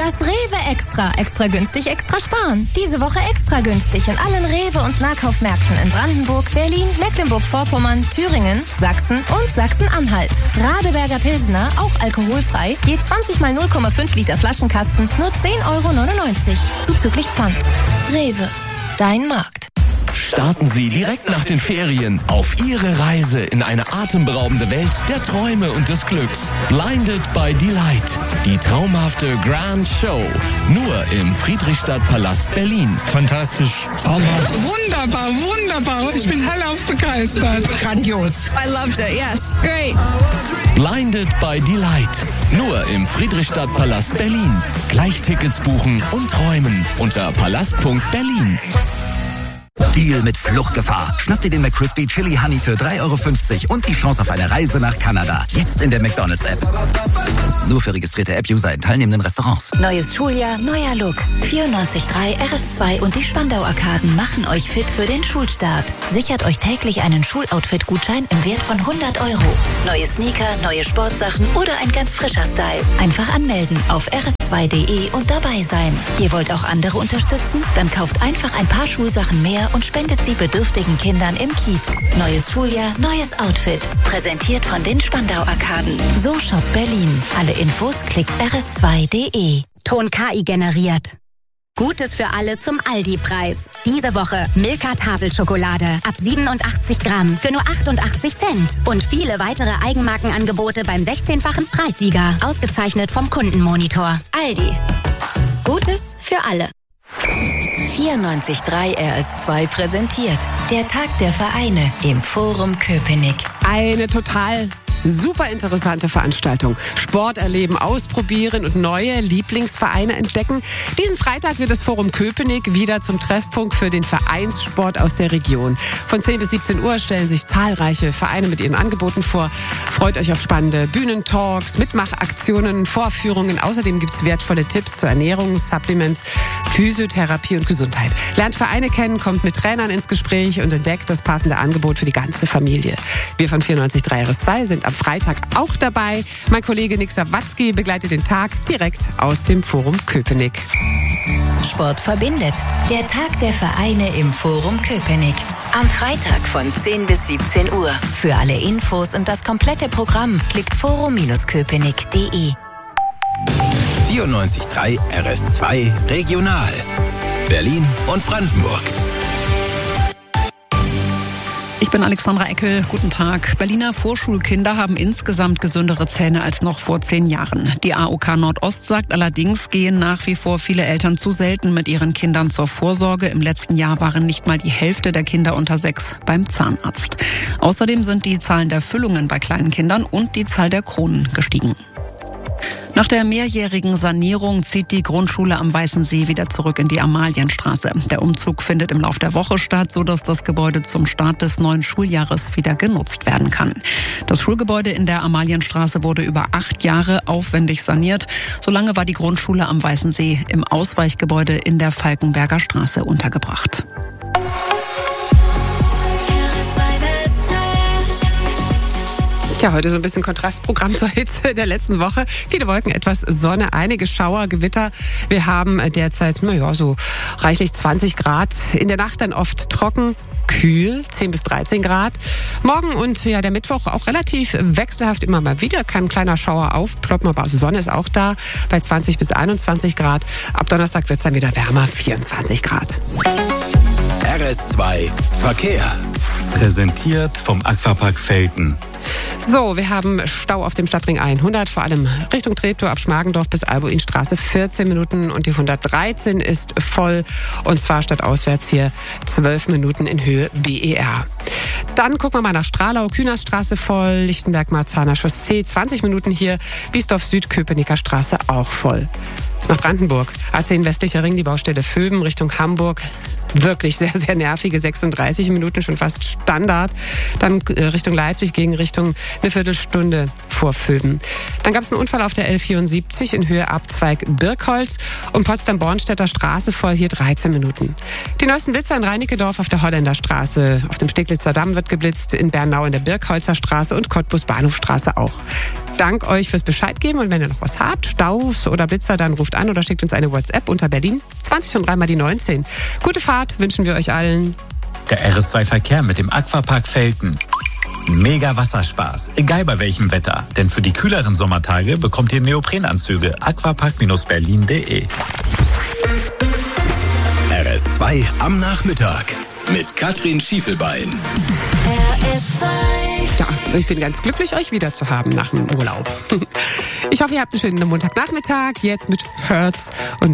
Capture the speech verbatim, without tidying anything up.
Das Rewe Extra. Extra günstig, extra sparen. Diese Woche extra günstig in allen Rewe- und Nahkaufmärkten in Brandenburg, Berlin, Mecklenburg-Vorpommern, Thüringen, Sachsen und Sachsen-Anhalt. Radeberger Pilsner, auch alkoholfrei, je zwanzig mal null Komma fünf Liter Flaschenkasten, nur zehn Euro neunundneunzig. Zuzüglich Pfand. Rewe. Dein Markt. Starten Sie direkt nach den Ferien auf Ihre Reise in eine atemberaubende Welt der Träume und des Glücks. Blinded by Delight. Die traumhafte Grand Show. Nur im Friedrichstadtpalast Berlin. Fantastisch. Traumhaft. Wunderbar, wunderbar. Ich bin hellauf begeistert. Grandios. I loved it, yes. Great. Blinded by Delight. Nur im Friedrichstadtpalast Berlin. Gleich Tickets buchen und träumen unter palast punkt berlin. Deal mit Fluchtgefahr. Schnapp dir den McCrispy Chili Honey für drei Euro fünfzig und die Chance auf eine Reise nach Kanada. Jetzt in der McDonald's-App. Nur für registrierte App-User in teilnehmenden Restaurants. Neues Schuljahr, neuer Look. vierundneunzig Komma drei R S zwei und die Spandau-Arkaden machen euch fit für den Schulstart. Sichert euch täglich einen Schuloutfit-Gutschein im Wert von hundert Euro. Neue Sneaker, neue Sportsachen oder ein ganz frischer Style. Einfach anmelden auf r s zwei punkt d e und dabei sein. Ihr wollt auch andere unterstützen? Dann kauft einfach ein paar Schulsachen mehr und spendet sie bedürftigen Kindern im Kiez. Neues Schuljahr, neues Outfit. Präsentiert von den Spandau-Arkaden. So shoppt Berlin. Alle Infos klickt r s zwei punkt d e. Ton K I generiert. Gutes für alle zum Aldi-Preis. Diese Woche Milka Tafelschokolade ab siebenundachtzig Gramm für nur achtundachtzig Cent. Und viele weitere Eigenmarkenangebote beim sechzehnfachen Preissieger. Ausgezeichnet vom Kundenmonitor. Aldi. Gutes für alle. vierundneunzig Komma drei R S zwei präsentiert. Der Tag der Vereine im Forum Köpenick. Eine total super interessante Veranstaltung. Sport erleben, ausprobieren und neue Lieblingsvereine entdecken. Diesen Freitag wird das Forum Köpenick wieder zum Treffpunkt für den Vereinssport aus der Region. Von zehn bis siebzehn Uhr stellen sich zahlreiche Vereine mit ihren Angeboten vor. Freut euch auf spannende Bühnentalks, Mitmachaktionen, Vorführungen. Außerdem gibt es wertvolle Tipps zur Ernährung, Supplements, Physiotherapie und Gesundheit. Lernt Vereine kennen, kommt mit Trainern ins Gespräch und entdeckt das passende Angebot für die ganze Familie. Wir von vierundneunzig Komma drei R S zwei sind am Freitag auch dabei. Mein Kollege Nick Sawatzki begleitet den Tag direkt aus dem Forum Köpenick. Sport verbindet. Der Tag der Vereine im Forum Köpenick. Am Freitag von zehn bis siebzehn Uhr. Für alle Infos und das komplette Programm klickt forum köpenick punkt d e. vierundneunzig Komma drei R S zwei Regional. Berlin und Brandenburg. Ich bin Alexandra Eckel. Guten Tag. Berliner Vorschulkinder haben insgesamt gesündere Zähne als noch vor zehn Jahren. Die A O K Nordost sagt allerdings, gehen nach wie vor viele Eltern zu selten mit ihren Kindern zur Vorsorge. Im letzten Jahr waren nicht mal die Hälfte der Kinder unter sechs beim Zahnarzt. Außerdem sind die Zahlen der Füllungen bei kleinen Kindern und die Zahl der Kronen gestiegen. Nach der mehrjährigen Sanierung zieht die Grundschule am Weißen See wieder zurück in die Amalienstraße. Der Umzug findet im Laufe der Woche statt, sodass das Gebäude zum Start des neuen Schuljahres wieder genutzt werden kann. Das Schulgebäude in der Amalienstraße wurde über acht Jahre aufwendig saniert. Solange war die Grundschule am Weißen See im Ausweichgebäude in der Falkenberger Straße untergebracht. Tja, heute so ein bisschen Kontrastprogramm zur Hitze der letzten Woche. Viele Wolken, etwas Sonne, einige Schauer, Gewitter. Wir haben derzeit, naja, so reichlich zwanzig Grad. In der Nacht dann oft trocken, kühl, zehn bis dreizehn Grad. Morgen und ja, der Mittwoch auch relativ wechselhaft immer mal wieder. Kann ein kleiner Schauer aufploppen, aber Sonne ist auch da bei zwanzig bis einundzwanzig Grad. Ab Donnerstag wird es dann wieder wärmer, vierundzwanzig Grad. R S zwei Verkehr. Präsentiert vom Aquapark Velten. So, wir haben Stau auf dem Stadtring hundert, vor allem Richtung Treptow ab Schmargendorf bis Albuinstraße vierzehn Minuten und die hundertdreizehn ist voll und zwar stadtauswärts hier zwölf Minuten in Höhe B E R. Dann gucken wir mal nach Stralau, Kühnersstraße voll, Lichtenberg-Marzahner Chaussee zwanzig Minuten hier, Biesdorf Süd, Köpenicker Straße auch voll. Nach Brandenburg, A zehn westlicher Ring, die Baustelle Vöben Richtung Hamburg. Wirklich sehr, sehr nervige sechsunddreißig Minuten, schon fast Standard. Dann Richtung Leipzig gegen Richtung eine Viertelstunde vor Vöben. Dann gab es einen Unfall auf der L vierundsiebzig in Höhe Abzweig Birkholz und Potsdam-Bornstädter Straße voll, hier dreizehn Minuten. Die neuesten Blitzer in Reinickendorf auf der Holländerstraße. Auf dem Steglitzer Damm wird geblitzt, in Bernau in der Birkholzer Straße und Cottbus Bahnhofstraße auch. Dank euch fürs Bescheid geben. Und wenn ihr noch was habt, Staus oder Blitzer, dann ruft an oder schickt uns eine WhatsApp unter Berlin zwanzig und dreimal die neunzehn. Gute Fahrt wünschen wir euch allen. Der R S zwei Verkehr mit dem Aquapark Velten. Mega Wasserspaß, egal bei welchem Wetter. Denn für die kühleren Sommertage bekommt ihr Neoprenanzüge. aquapark Bindestrich berlin Punkt de. R S zwei am Nachmittag mit Katrin Schiefelbein. R S zwei. Ja, ich bin ganz glücklich, euch wieder zu haben nach dem Urlaub. Ich hoffe, ihr habt einen schönen Montagnachmittag. Jetzt mit Hertz und